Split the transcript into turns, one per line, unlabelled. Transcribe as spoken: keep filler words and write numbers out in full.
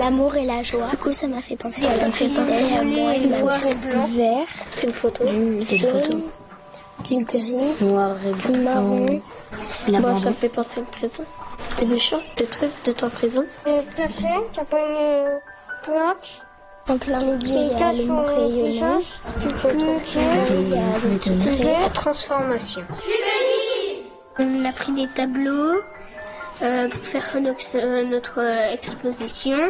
L'amour et la joie. Du coup, ça m'a fait penser à la fait penser à moi.
Noir et blanc.
Vert. C'est une photo.
Mmh, c'est une photo.
Du gris.
Noir et blanc.
Marron.
Moi,
ça me fait penser au présent. Des méchants, des trucs de ton présent.
Le café, tu as pas une plaque.
En plein milieu, il y a le rayonnage. Il y a le petit trait.
La transformation.
On a pris des tableaux euh, pour faire notre, notre exposition.